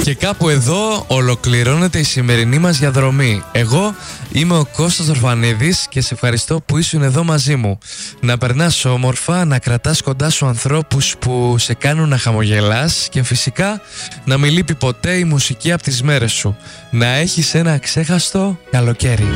Και κάπου εδώ ολοκληρώνεται η σημερινή μας διαδρομή. Εγώ είμαι ο Κώστας Ορφανίδης και σε ευχαριστώ που ήσουν εδώ μαζί μου. Να περνάς όμορφα, να κρατάς κοντά σου ανθρώπους που σε κάνουν να χαμογελάς και φυσικά να μην λείπει ποτέ η μουσική από τις μέρες σου. Να έχεις ένα αξέχαστο καλοκαίρι.